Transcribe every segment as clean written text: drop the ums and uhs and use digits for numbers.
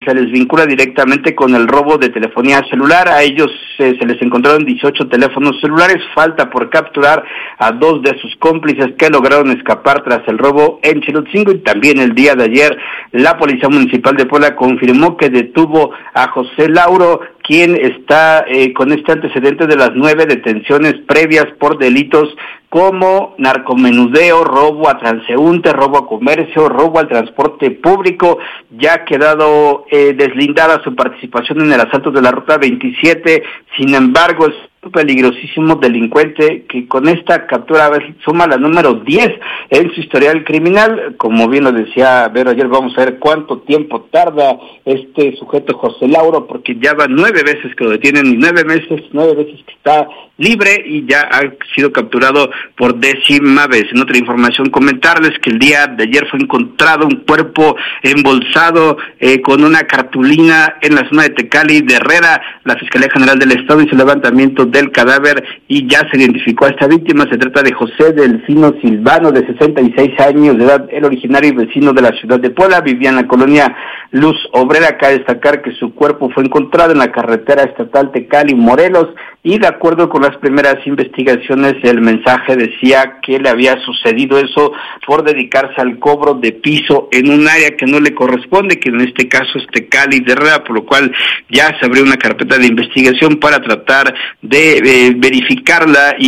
se les vincula directamente con el robo de telefonía celular. A ellos se les encontraron 18 teléfonos celulares. Falta por capturar a 2 de sus cómplices que lograron escapar tras el robo en Chilotzingo. Y también el día de ayer la Policía Municipal de Puebla confirmó que detuvo a José Lauro, quien está con este antecedente de las 9 detenciones previas por delitos como narcomenudeo, robo a transeúnte, robo a comercio, robo al transporte público. Ya ha quedado deslindada su participación en el asalto de la Ruta 27, sin embargo es un peligrosísimo delincuente que con esta captura suma la número 10 en su historial criminal. Como bien lo decía Vero ayer, vamos a ver cuánto tiempo tarda este sujeto José Lauro, porque ya va 9 veces que lo detienen y 9 veces que está libre y ya ha sido capturado por 10ª vez. En otra información, comentarles que el día de ayer fue encontrado un cuerpo embolsado con una cartulina en la zona de Tecali de Herrera. La Fiscalía General del Estado hizo el levantamiento del cadáver y ya se identificó a esta víctima. Se trata de José Delfino Silvano, de 66 años de edad, el originario y vecino de la ciudad de Puebla, vivía en la colonia Luz Obrera. Cabe destacar que su cuerpo fue encontrado en la carretera estatal Tecali-Morelos y de acuerdo con las primeras investigaciones, el mensaje decía que le había sucedido eso por dedicarse al cobro de piso en un área que no le corresponde, que en este caso es Tecali de Herrera, por lo cual ya se abrió una carpeta de investigación para tratar de verificar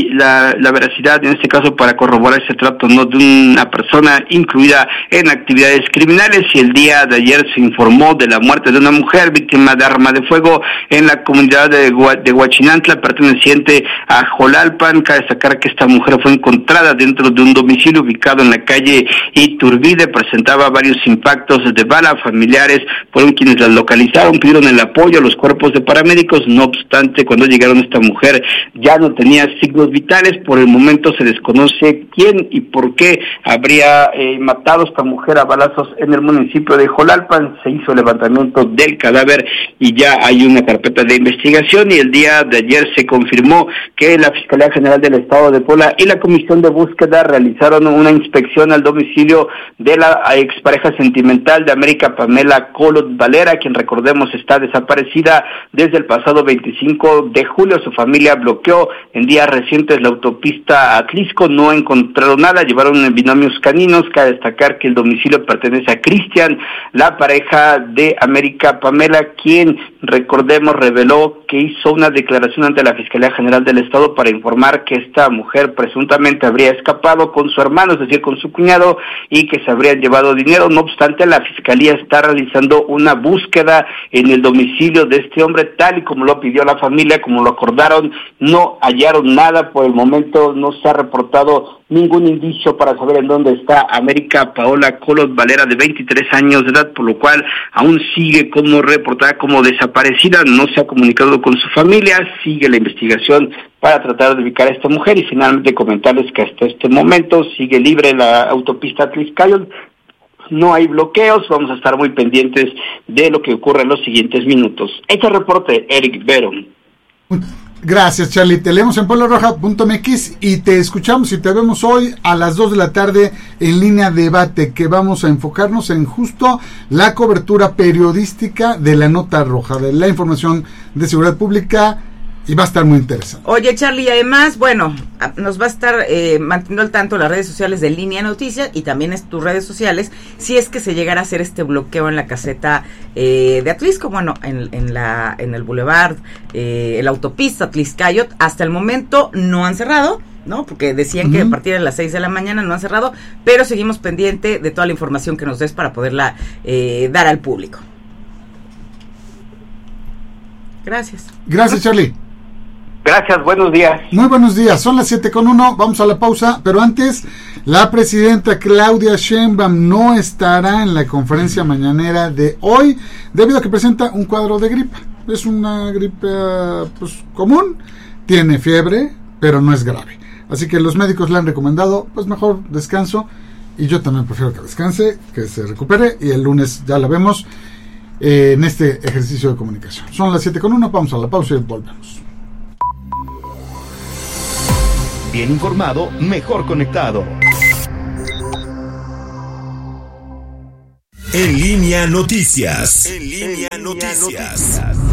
la veracidad, en este caso para corroborar ese trato no de una persona incluida en actividades criminales. Y el día de ayer se informó de la muerte de una mujer víctima de arma de fuego en la comunidad de Huachinantla, perteneciente a Jolalpan. Cabe destacar que esta mujer fue encontrada dentro de un domicilio ubicado en la calle Iturbide, presentaba varios impactos de bala. Familiares fueron quienes la localizaron, pidieron el apoyo a los cuerpos de paramédicos. No obstante, cuando llegaron, esta mujer ya no tenía signos vitales. Por el momento se desconoce quién y por qué habría matado a esta mujer a balazos en el municipio de Jolalpan. Se hizo el levantamiento del cadáver y ya hay una carpeta de investigación. Y el día de ayer se confirmó que la Fiscalía General del Estado de Puebla y la Comisión de Búsqueda realizaron una inspección al domicilio de la expareja sentimental de América Pamela Colot Valera, quien recordemos está desaparecida desde el pasado 25 de julio. Su familia bloqueó en días recientes la autopista a Atlisco, no encontraron nada, llevaron binomios caninos. Cabe destacar que el domicilio pertenece a Cristian, la pareja de América Pamela, quien recordemos reveló que hizo una declaración ante la Fiscalía General del Estado para informar que esta mujer presuntamente habría escapado con su hermano, es decir, con su cuñado, y que se habrían llevado dinero. No obstante, la Fiscalía está realizando una búsqueda en el domicilio de este hombre, tal y como lo pidió la familia, como lo acordaron. No hallaron nada, por el momento no se ha reportado ningún indicio para saber en dónde está América Paola Colot Valera, de 23 años de edad, por lo cual aún sigue como reportada como desaparecida. No se ha comunicado con su familia, sigue la investigación para tratar de ubicar a esta mujer. Y finalmente comentarles que hasta este momento sigue libre la autopista Atliscayot, no hay bloqueos. Vamos a estar muy pendientes de lo que ocurre en los siguientes minutos. Este reporte, Eric Vero. Gracias, Charlie. Te leemos en pueblaroja.mx y te escuchamos y te vemos hoy a las 2 de la tarde en Línea Debate, que vamos a enfocarnos en justo la cobertura periodística de la nota roja, de la información de seguridad pública, y va a estar muy interesante. Oye, Charlie, además, bueno, nos va a estar manteniendo al tanto las redes sociales de Línea Noticias y también tus redes sociales, si es que se llegara a hacer este bloqueo en la caseta de Atlisco, bueno, en el boulevard, en la autopista Atliscayot. Hasta el momento no han cerrado, ¿no? Porque decían que a partir de las 6 de la mañana no han cerrado, pero seguimos pendiente de toda la información que nos des para poderla dar al público. Gracias. Gracias, Charlie. Gracias, buenos días. Muy buenos días, son las 7:01, vamos a la pausa, pero antes, la presidenta Claudia Sheinbaum no estará en la conferencia mañanera de hoy, debido a que presenta un cuadro de gripe. Es una gripe pues común, tiene fiebre, pero no es grave. Así que los médicos le han recomendado, pues mejor descanso, y yo también prefiero que descanse, que se recupere, y el lunes ya la vemos en este ejercicio de comunicación. Son las 7:01, vamos a la pausa y volvemos. Bien informado, mejor conectado. En Línea Noticias. En Línea Noticias.